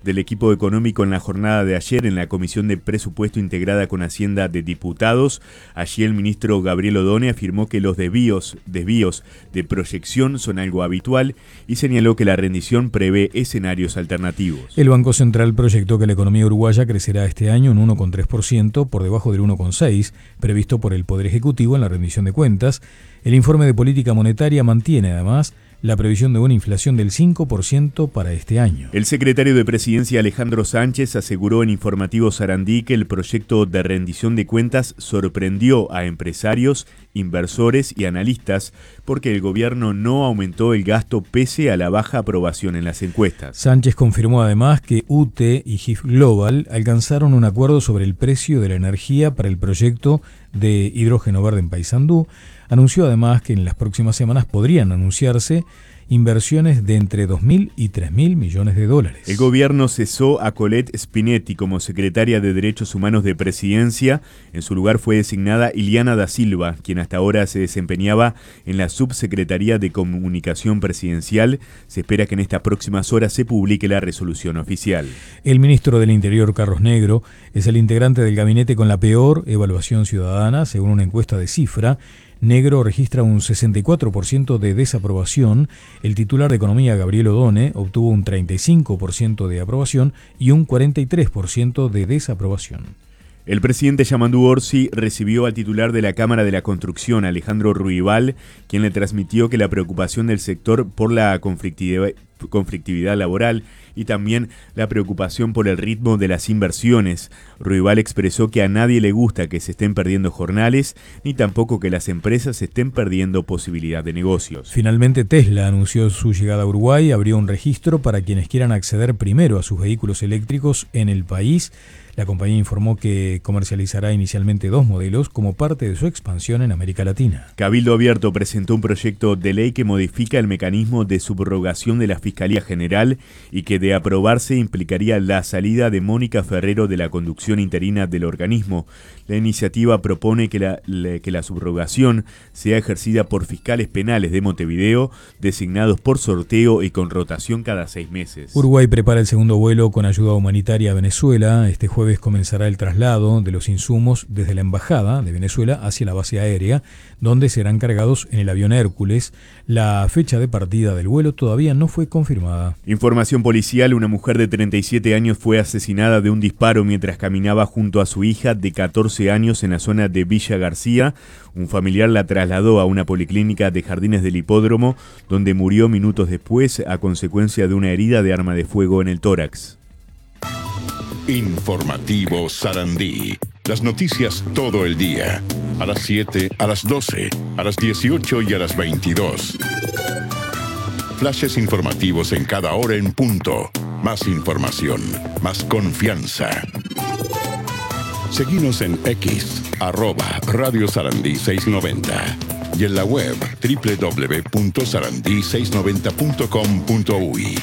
del equipo económico en la jornada de ayer en la Comisión de Presupuesto integrada con Hacienda de Diputados. Allí el ministro Gabriel Odone afirmó que los desvíos de proyección son algo habitual y señaló que la rendición prevé escenarios alternativos. El Banco Central proyectó que la economía uruguaya crecerá este año un 1,3%, por debajo del 1,6% previsto por el Poder Ejecutivo en la rendición de cuentas. El informe de política monetaria mantiene además la previsión de una inflación del 5% para este año. El secretario de Presidencia Alejandro Sánchez aseguró en Informativo Sarandí que el proyecto de rendición de cuentas sorprendió a empresarios, inversores y analistas porque el gobierno no aumentó el gasto pese a la baja aprobación en las encuestas. Sánchez confirmó además que UTE y GIF Global alcanzaron un acuerdo sobre el precio de la energía para el proyecto de hidrógeno verde en Paysandú. Anunció además que en las próximas semanas podrían anunciarse inversiones de entre 2.000 y 3.000 millones de dólares. El gobierno cesó a Colette Spinetti como secretaria de Derechos Humanos de Presidencia. En su lugar fue designada Iliana da Silva, quien hasta ahora se desempeñaba en la Subsecretaría de Comunicación Presidencial. Se espera que en estas próximas horas se publique la resolución oficial. El ministro del Interior, Carlos Negro, es el integrante del gabinete con la peor evaluación ciudadana, según una encuesta de Cifra. Negro registra un 64% de desaprobación, el titular de Economía, Gabriel Odone, obtuvo un 35% de aprobación y un 43% de desaprobación. El presidente Yamandu Orsi recibió al titular de la Cámara de la Construcción, Alejandro Ruibal, quien le transmitió que la preocupación del sector por la conflictividad laboral y también la preocupación por el ritmo de las inversiones. Ruibal expresó que a nadie le gusta que se estén perdiendo jornales, ni tampoco que las empresas estén perdiendo posibilidad de negocios. Finalmente, Tesla anunció su llegada a Uruguay, abrió un registro para quienes quieran acceder primero a sus vehículos eléctricos en el país. La compañía informó que comercializará inicialmente 2 modelos como parte de su expansión en América Latina. Cabildo Abierto presentó un proyecto de ley que modifica el mecanismo de subrogación de la Fiscalía General y que de aprobarse implicaría la salida de Mónica Ferrero de la conducción interina del organismo. La iniciativa propone que la subrogación sea ejercida por fiscales penales de Montevideo, designados por sorteo y con rotación cada 6 meses. Uruguay prepara el segundo vuelo con ayuda humanitaria a Venezuela. Este jueves comenzará el traslado de los insumos desde la Embajada de Venezuela hacia la base aérea, donde serán cargados en el avión Hércules. La fecha de partida del vuelo todavía no fue confirmada. Información policial: una mujer de 37 años fue asesinada de un disparo mientras caminaba junto a su hija de 14 años en la zona de Villa García. Un familiar la trasladó a una policlínica de Jardines del Hipódromo, donde murió minutos después a consecuencia de una herida de arma de fuego en el tórax. Informativo Sarandí. Las noticias todo el día. A las 7, a las 12, a las 18 y a las 22. Flashes informativos en cada hora en punto. Más información, más confianza. Seguinos en X, @Radio Sarandí 690. Y en la web www.sarandí690.com.uy.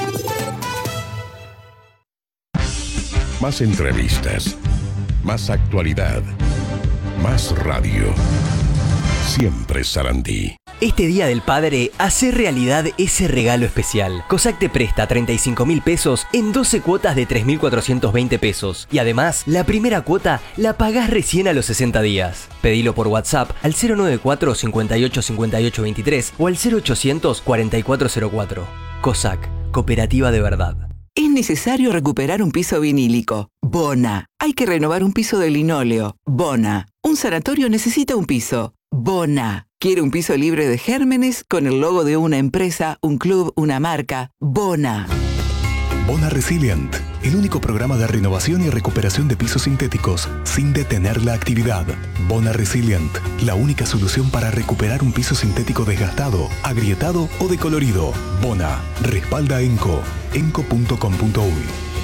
Más entrevistas, más actualidad, más radio. Siempre Sarandí. Este Día del Padre, hace realidad ese regalo especial. COSAC te presta 35.000 pesos en 12 cuotas de 3.420 pesos. Y además, la primera cuota la pagás recién a los 60 días. Pedilo por WhatsApp al 094 58 58 23 o al 0800 4404. COSAC, cooperativa de verdad. Es necesario recuperar un piso vinílico. Bona. Hay que renovar un piso de linóleo. Bona. Un sanatorio necesita un piso. Bona. Quiere un piso libre de gérmenes con el logo de una empresa, un club, una marca. Bona. Bona Resilient, el único programa de renovación y recuperación de pisos sintéticos sin detener la actividad. Bona Resilient, la única solución para recuperar un piso sintético desgastado, agrietado o decolorido. Bona, respalda ENCO, enco.com.uy.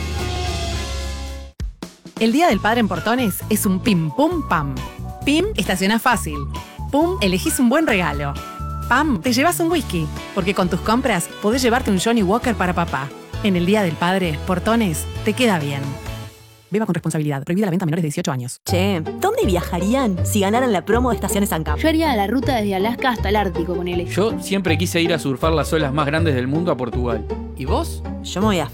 El Día del Padre en Portones es un pim pum pam. Pim, estacionás fácil. Pum, elegís un buen regalo. Pam, te llevas un whisky, porque con tus compras podés llevarte un Johnny Walker para papá. En el Día del Padre, Portones te queda bien. Beba con responsabilidad. Prohibida la venta a menores de 18 años. Che, ¿dónde viajarían si ganaran la promo de Estaciones ANCAP? Yo haría la ruta desde Alaska hasta el Ártico, ponele. Yo siempre quise ir a surfar las olas más grandes del mundo a Portugal. ¿Y vos? Yo me voy a